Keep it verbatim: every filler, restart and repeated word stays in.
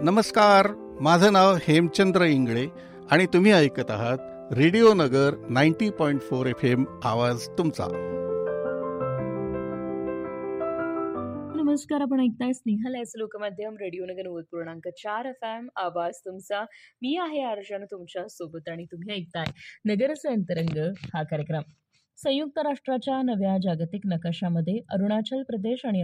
नमस्कार, माझं नाव हेमचंद्र इंगळे आणि तुम्ही ऐकत आहात रेडिओ नगर ninety point four F M आवाज तुमचा. नमस्कार, आपण ऐकताय स्नेहल एस लोकमाध्यम रेडिओ नगर नव्वद पूर्णांक चार एफ एम आवाज तुमचा. मी आहे अर्चना तुमच्या सोबत आणि तुम्ही ऐकताय नगरचे अंतरंग हा कार्यक्रम. संयुक्त राष्ट्राच्या नव्या जागतिक नकाशामध्ये अरुणाचल प्रदेश आणि